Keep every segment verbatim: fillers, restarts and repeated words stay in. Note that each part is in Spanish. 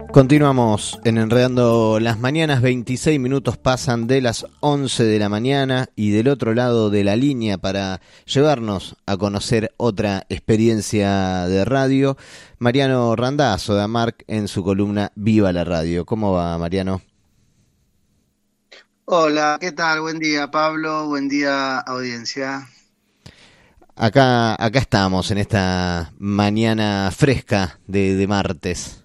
Continuamos en Enredando las Mañanas. Veintiséis minutos pasan de las once de la mañana y del otro lado de la línea para llevarnos a conocer otra experiencia de radio, Mariano Randazzo de AMARC en su columna Viva la Radio. ¿Cómo va, Mariano? Hola, ¿qué tal? Buen día, Pablo. Buen día, audiencia. Acá, acá estamos en esta mañana fresca de, de martes.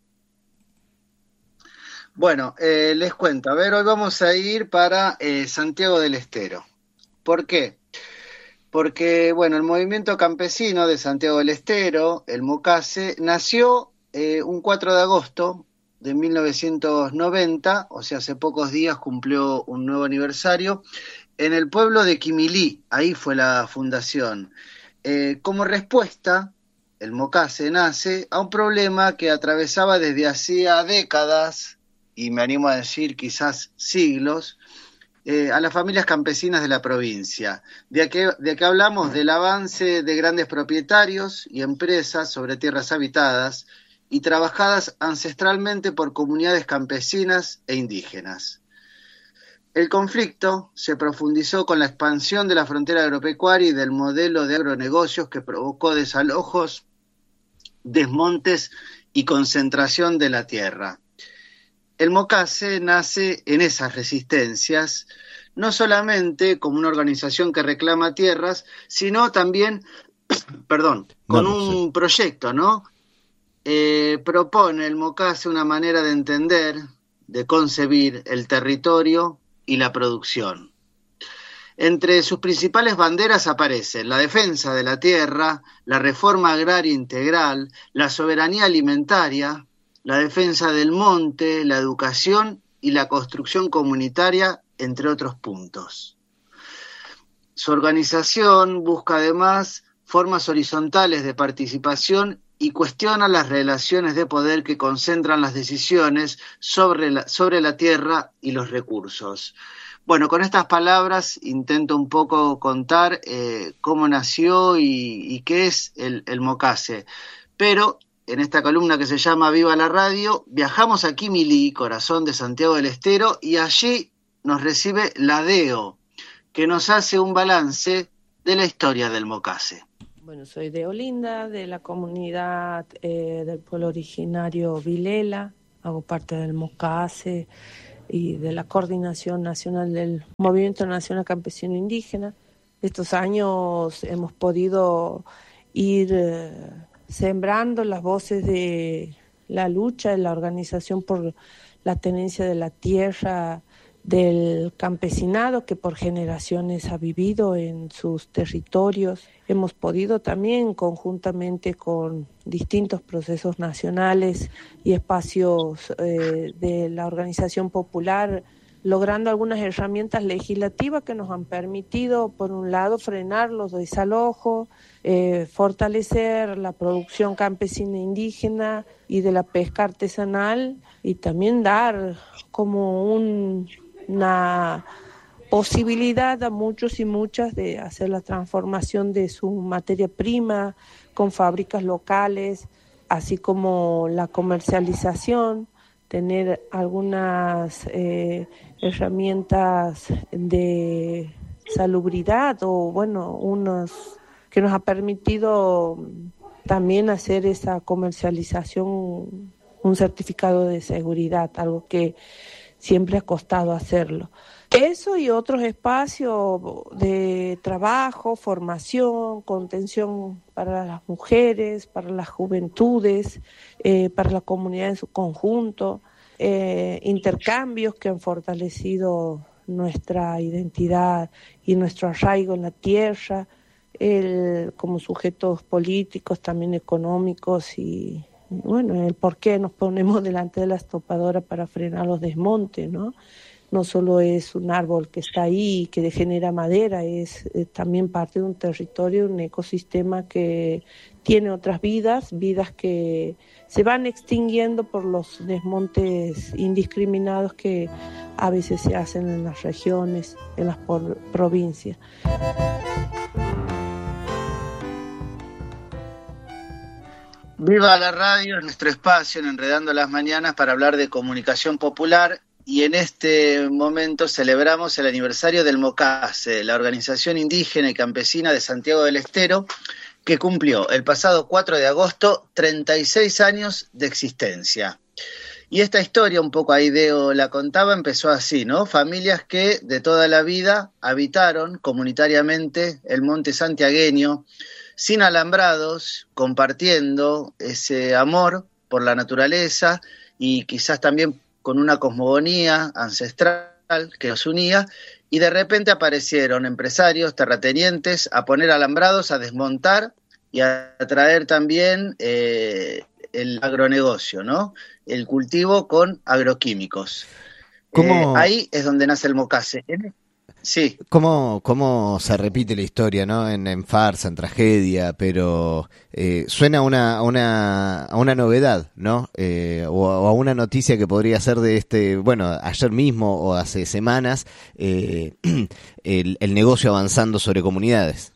Bueno, eh, les cuento. A ver, hoy vamos a ir para eh, Santiago del Estero. ¿Por qué? Porque, bueno, el movimiento campesino de Santiago del Estero, el MOCASE, nació eh, un cuatro de agosto de mil novecientos noventa, o sea, hace pocos días cumplió un nuevo aniversario, en el pueblo de Quimilí. Ahí fue la fundación. Eh, como respuesta, el MOCASE nace a un problema que atravesaba desde hacía décadas, y me animo a decir quizás siglos, eh, a las familias campesinas de la provincia. ¿De qué, de qué hablamos? Del avance de grandes propietarios y empresas sobre tierras habitadas y trabajadas ancestralmente por comunidades campesinas e indígenas. El conflicto se profundizó con la expansión de la frontera agropecuaria y del modelo de agronegocios que provocó desalojos, desmontes y concentración de la tierra. El MOCASE nace en esas resistencias, no solamente como una organización que reclama tierras, sino también, perdón, con no, un sí. proyecto, ¿no? Eh, propone el MOCASE una manera de entender, de concebir el territorio y la producción. Entre sus principales banderas aparecen la defensa de la tierra, la reforma agraria integral, la soberanía alimentaria, la defensa del monte, la educación y la construcción comunitaria, entre otros puntos. Su organización busca además formas horizontales de participación y cuestiona las relaciones de poder que concentran las decisiones sobre la, sobre la tierra y los recursos. Bueno, con estas palabras intento un poco contar eh, cómo nació y, y qué es el, el MOCASE, pero en esta columna que se llama Viva la Radio, viajamos a Quimilí, corazón de Santiago del Estero, y allí nos recibe la Deo, que nos hace un balance de la historia del MOCASE. Bueno, soy de Olinda, de la comunidad eh, del pueblo originario Vilela, hago parte del MOCASE y de la Coordinación Nacional del Movimiento Nacional Campesino Indígena. Estos años hemos podido ir eh, sembrando las voces de la lucha, de la organización por la tenencia de la tierra del campesinado que por generaciones ha vivido en sus territorios. Hemos podido también, conjuntamente con distintos procesos nacionales y espacios eh, de la organización popular, logrando algunas herramientas legislativas que nos han permitido, por un lado, frenar los desalojos, eh, fortalecer la producción campesina indígena y de la pesca artesanal, y también dar como un, una posibilidad a muchos y muchas de hacer la transformación de su materia prima con fábricas locales, así como la comercialización, tener algunas eh, herramientas de salubridad o bueno, unos que nos ha permitido también hacer esa comercialización, un certificado de seguridad, algo que siempre ha costado hacerlo. Eso y otros espacios de trabajo, formación, contención para las mujeres, para las juventudes, eh, para la comunidad en su conjunto, eh, intercambios que han fortalecido nuestra identidad y nuestro arraigo en la tierra, el, como sujetos políticos, también económicos y bueno, el por qué nos ponemos delante de las topadoras para frenar los desmontes, ¿no? No solo es un árbol que está ahí y que genera madera, es, es también parte de un territorio, un ecosistema que tiene otras vidas, vidas que se van extinguiendo por los desmontes indiscriminados que a veces se hacen en las regiones, en las por, provincias. Viva la radio, es nuestro espacio en Enredando las Mañanas para hablar de comunicación popular, y en este momento celebramos el aniversario del MOCASE, la organización indígena y campesina de Santiago del Estero, que cumplió el pasado cuatro de agosto treinta y seis años de existencia. Y esta historia, un poco ahí Deo la contaba, empezó así, ¿no? Familias que de toda la vida habitaron comunitariamente el monte santiagueño, sin alambrados, compartiendo ese amor por la naturaleza y quizás también con una cosmogonía ancestral que los unía, y de repente aparecieron empresarios, terratenientes, a poner alambrados, a desmontar y a traer también eh, el agronegocio, ¿no? El cultivo con agroquímicos. ¿Cómo... Eh, ahí es donde nace el MOCASE. Sí. ¿Cómo, cómo se repite la historia, ¿no? En, en farsa, en tragedia, pero eh, suena a una, a una, a una novedad, ¿no? Eh, o, o a una noticia que podría ser de este, bueno, ayer mismo o hace semanas, eh, el, el negocio avanzando sobre comunidades.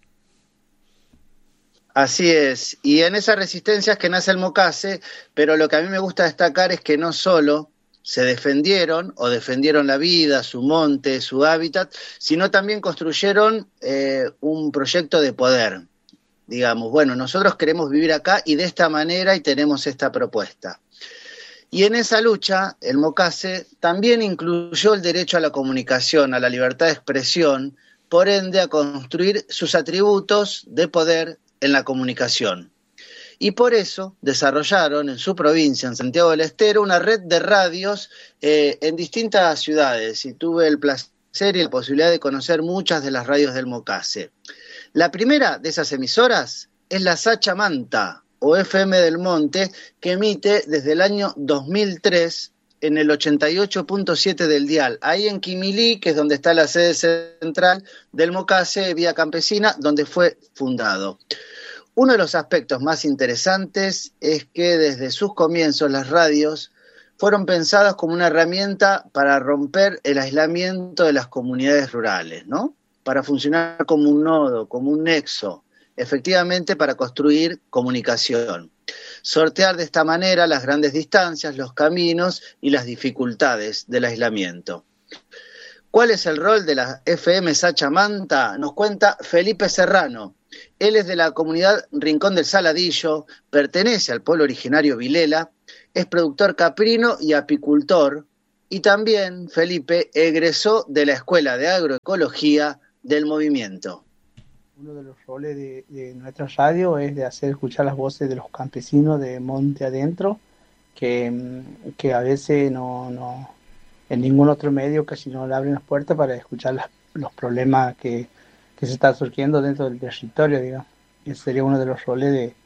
Así es, y en esas resistencias que nace el MOCASE, pero lo que a mí me gusta destacar es que no solo se defendieron o defendieron la vida, su monte, su hábitat, sino también construyeron eh, un proyecto de poder. Digamos, bueno, nosotros queremos vivir acá y de esta manera y tenemos esta propuesta. Y en esa lucha, el MOCASE también incluyó el derecho a la comunicación, a la libertad de expresión, por ende a construir sus atributos de poder en la comunicación. Y por eso desarrollaron en su provincia, en Santiago del Estero, una red de radios eh, en distintas ciudades, y tuve el placer y la posibilidad de conocer muchas de las radios del MOCASE. La primera de esas emisoras es la Sachamanta, o F M del Monte, que emite desde el año dos mil tres en el ochenta y ocho punto siete del dial, ahí en Quimilí, que es donde está la sede central del MOCASE, Vía Campesina, donde fue fundado. Uno de los aspectos más interesantes es que desde sus comienzos las radios fueron pensadas como una herramienta para romper el aislamiento de las comunidades rurales, ¿no? Para funcionar como un nodo, como un nexo, efectivamente para construir comunicación. Sortear de esta manera las grandes distancias, los caminos y las dificultades del aislamiento. ¿Cuál es el rol de la F M Sachamanta? Nos cuenta Felipe Serrano. Él es de la comunidad Rincón del Saladillo, pertenece al pueblo originario Vilela, es productor caprino y apicultor, y también, Felipe, egresó de la Escuela de Agroecología del Movimiento. Uno de los roles de, de nuestra radio es de hacer escuchar las voces de los campesinos de monte adentro, que, que a veces no, no, en ningún otro medio casi no le abren las puertas para escuchar las, los problemas que que se está surgiendo dentro del territorio, digamos. Ese sería uno de los roles de,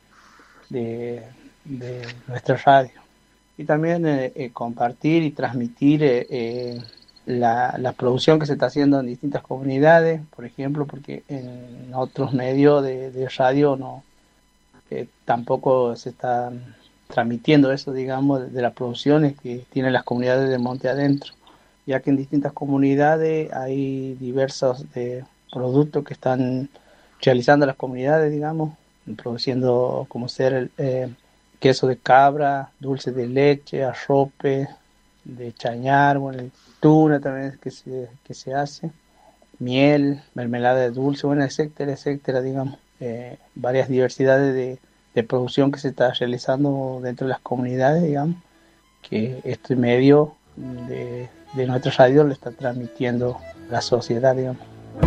de, de nuestra radio. Y también eh, eh, compartir y transmitir eh, eh, la, la producción que se está haciendo en distintas comunidades, por ejemplo, porque en otros medios de, de radio no eh, tampoco se está transmitiendo eso, digamos, de, de las producciones que tienen las comunidades de monte adentro, ya que en distintas comunidades hay diversos de productos que están realizando las comunidades, digamos, produciendo como ser el, eh, queso de cabra, dulce de leche, arrope, de chañar, bueno, tuna también que se, que se hace, miel, mermelada de dulce, bueno, etcétera, etcétera, digamos, eh, varias diversidades de, de producción que se está realizando dentro de las comunidades, digamos, que este medio de, de nuestra radio le está transmitiendo a la sociedad, digamos.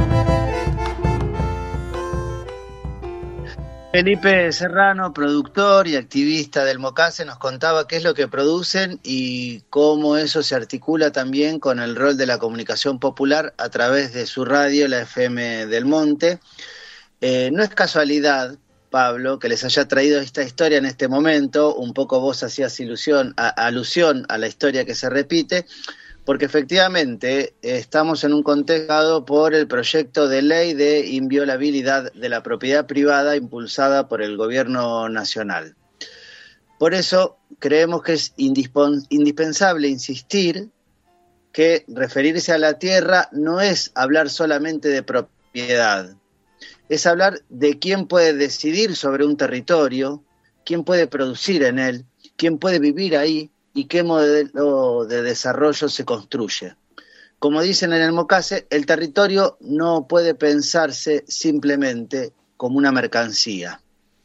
Felipe Serrano, productor y activista del MOCASE, nos contaba qué es lo que producen y cómo eso se articula también con el rol de la comunicación popular a través de su radio, la F M del Monte. Eh, no es casualidad, Pablo, que les haya traído esta historia en este momento. Un poco vos hacías ilusión, a, alusión a la historia que se repite, porque efectivamente eh, estamos en un contexto por el proyecto de ley de inviolabilidad de la propiedad privada impulsada por el gobierno nacional. Por eso creemos que es indispon- indispensable insistir que referirse a la tierra no es hablar solamente de propiedad, es hablar de quién puede decidir sobre un territorio, quién puede producir en él, quién puede vivir ahí y qué modelo de desarrollo se construye. Como dicen en el MOCASE, el territorio no puede pensarse simplemente como una mercancía.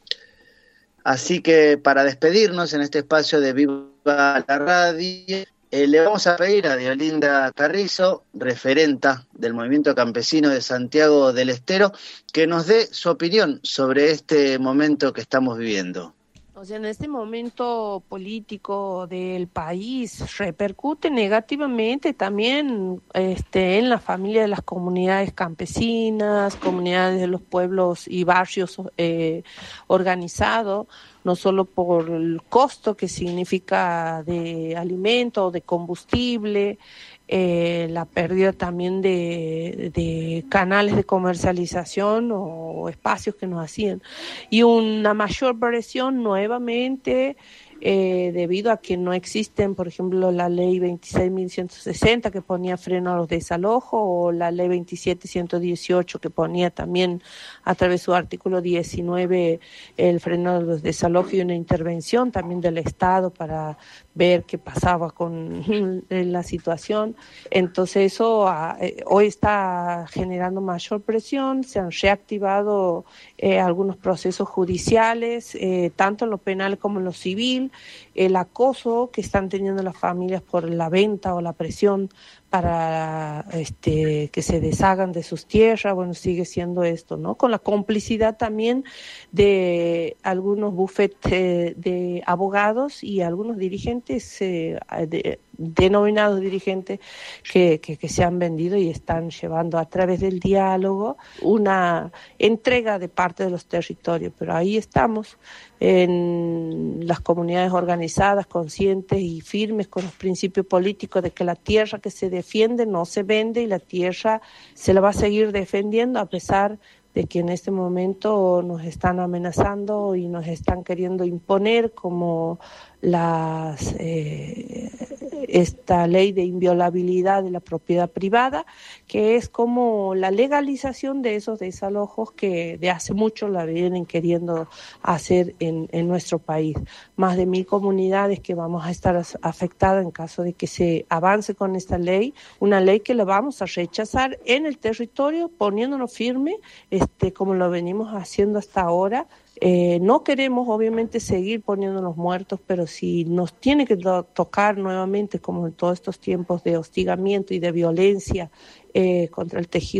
Así que para despedirnos en este espacio de Viva la Radio, eh, le vamos a pedir a Diolinda Carrizo, referenta del Movimiento Campesino de Santiago del Estero, que nos dé su opinión sobre este momento que estamos viviendo. O sea, en este momento político del país repercute negativamente también este, en la familia de las comunidades campesinas, comunidades de los pueblos y barrios eh, organizados, no solo por el costo que significa de alimento o de combustible, Eh, la pérdida también de, de canales de comercialización o espacios que nos hacían, y una mayor presión nuevamente eh, debido a que no existen, por ejemplo, la ley veintiséis mil ciento sesenta que ponía freno a los desalojos, o la ley veintisiete mil ciento dieciocho que ponía también a través de su artículo diecinueve el freno a los desalojos y una intervención también del Estado para ver qué pasaba con la situación. Entonces eso eh, hoy está generando mayor presión, se han reactivado eh, algunos procesos judiciales, eh, tanto en lo penal como en lo civil, el acoso que están teniendo las familias por la venta o la presión para este, que se deshagan de sus tierras, bueno, sigue siendo esto, ¿no? Con la complicidad también de algunos bufetes de abogados y algunos dirigentes, eh, de, denominados dirigentes, que, que, que se han vendido y están llevando a través del diálogo una entrega de parte de los territorios. Pero ahí estamos, en las comunidades organizadas, conscientes y firmes con los principios políticos de que la tierra que se defiende no se vende, y la tierra se la va a seguir defendiendo a pesar de que en este momento nos están amenazando y nos están queriendo imponer como las eh, esta ley de inviolabilidad de la propiedad privada, que es como la legalización de esos desalojos que de hace mucho la vienen queriendo hacer en, en nuestro país. Más de mil comunidades que vamos a estar afectadas en caso de que se avance con esta ley, una ley que la vamos a rechazar en el territorio, poniéndonos firme, este, como lo venimos haciendo hasta ahora. Eh, no queremos obviamente seguir poniéndonos muertos, pero si nos tiene que to- tocar nuevamente, como en todos estos tiempos de hostigamiento y de violencia eh, contra el tejido